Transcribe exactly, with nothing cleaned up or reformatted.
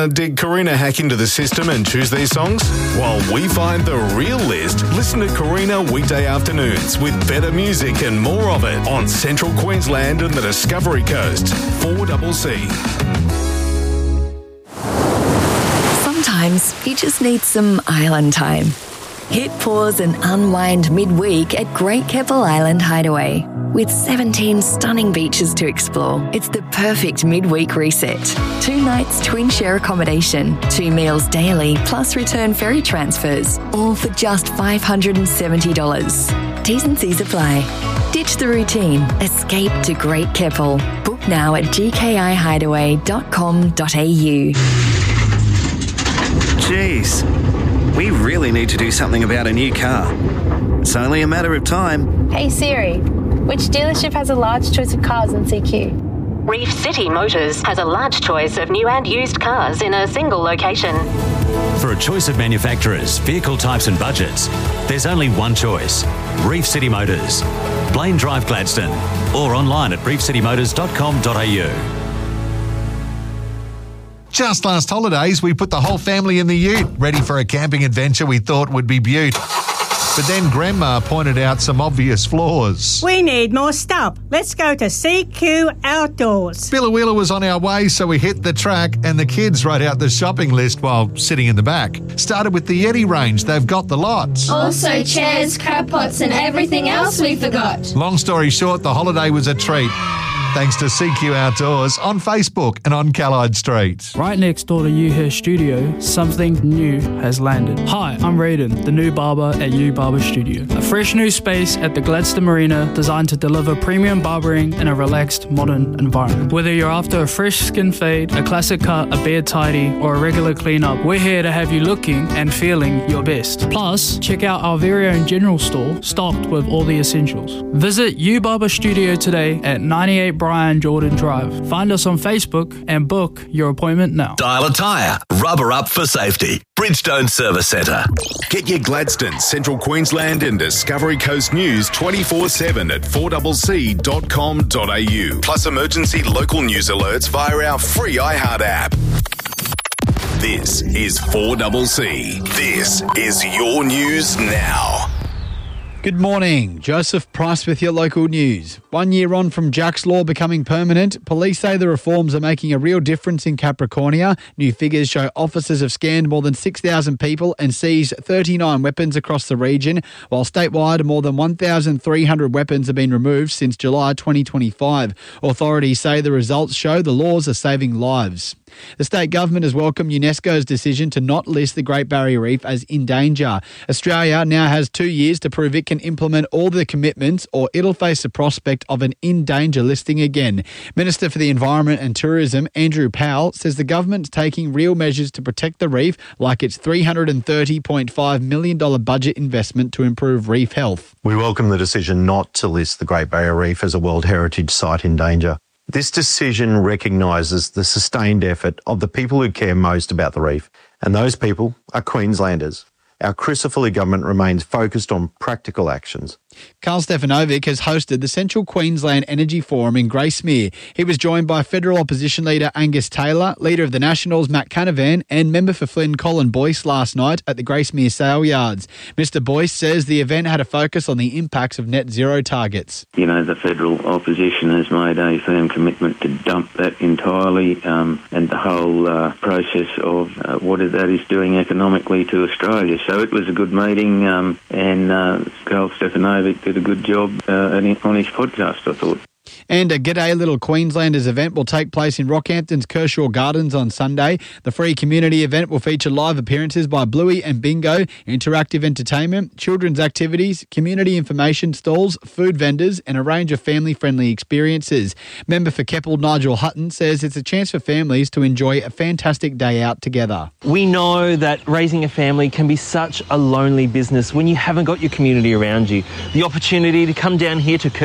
Uh, did Karina hack into the system and choose these songs? While we find the real list, listen to Karina weekday afternoons with better music and more of it on Central Queensland and the Discovery Coast. four C C. Sometimes you just need some island time. Hit pause and unwind midweek at Great Keppel Island Hideaway. With seventeen stunning beaches to explore, it's the perfect midweek reset. Two nights twin share accommodation, two meals daily, plus return ferry transfers, all for just five hundred seventy dollars. T's and C's apply. Ditch the routine. Escape to Great Keppel. Book now at g k i hideaway dot com dot a u. Jeez, we really need to do something about a new car. It's only a matter of time. Hey Siri, which dealership has a large choice of cars in C Q? Reef City Motors has a large choice of new and used cars in a single location. For a choice of manufacturers, vehicle types and budgets, there's only one choice. Reef City Motors. Blaine Drive, Gladstone. Or online at reef city motors dot com dot a u. Just last holidays, we put the whole family in the ute, ready for a camping adventure we thought would be beaut. But then Grandma pointed out some obvious flaws. We need more stuff. Let's go to C Q Outdoors. Billawheeler was on our way, so we hit the track and the kids wrote out the shopping list while sitting in the back. Started with the Yeti range. They've got the lots. Also chairs, crab pots and everything else we forgot. Long story short, the holiday was a treat. Thanks to C Q Outdoors on Facebook and on Callide Street. Right next door to U Hair Studio, something new has landed. Hi, I'm Raiden, the new barber at U Barber Studio. A fresh new space at the Gladstone Marina designed to deliver premium barbering in a relaxed, modern environment. Whether you're after a fresh skin fade, a classic cut, a beard tidy, or a regular cleanup, we're here to have you looking and feeling your best. Plus, check out our very own general store, stocked with all the essentials. Visit U Barber Studio today at ninety-eight Brian Jordan Drive. Find us on Facebook and book your appointment now. Dial a tyre. Rubber up for safety. Bridgestone Service Centre. Get your Gladstone, Central Queensland and Discovery Coast news twenty-four seven at four c c dot com dot a u. Plus emergency local news alerts via our free iHeart app. This is four C C. This is your news now. Good morning. Joseph Price with your local news. One year on from Jack's Law becoming permanent, police say the reforms are making a real difference in Capricornia. New figures show officers have scanned more than six thousand people and seized thirty-nine weapons across the region, while statewide more than one thousand three hundred weapons have been removed since July twenty twenty-five. Authorities say the results show the laws are saving lives. The state government has welcomed UNESCO's decision to not list the Great Barrier Reef as in danger. Australia now has two years to prove it can implement all the commitments or it'll face the prospect of an in danger listing again. Minister for the Environment and Tourism, Andrew Powell, says the government's taking real measures to protect the reef, like its three hundred thirty point five million dollars budget investment to improve reef health. We welcome the decision not to list the Great Barrier Reef as a World Heritage Site in danger. This decision recognises the sustained effort of the people who care most about the reef, and those people are Queenslanders. Our Crucifoli government remains focused on practical actions. Karl Stefanovic has hosted the Central Queensland Energy Forum in Gracemere. He was joined by federal opposition leader Angus Taylor, leader of the Nationals Matt Canavan and member for Flynn Colin Boyce last night at the Gracemere sale yards. Mister Boyce says the event had a focus on the impacts of net zero targets. You know, the federal opposition has made a firm commitment to dump that entirely, um, and the whole uh, process of uh, what that is doing economically to Australia. So it was a good meeting, um, and uh, Karl Stefanovic did a good job uh, on his podcast, I thought. And a G'day Little Queenslanders event will take place in Rockhampton's Kershaw Gardens on Sunday. The free community event will feature live appearances by Bluey and Bingo, interactive entertainment, children's activities, community information stalls, food vendors and a range of family-friendly experiences. Member for Keppel Nigel Hutton says it's a chance for families to enjoy a fantastic day out together. We know that raising a family can be such a lonely business when you haven't got your community around you. The opportunity to come down here to Kershaw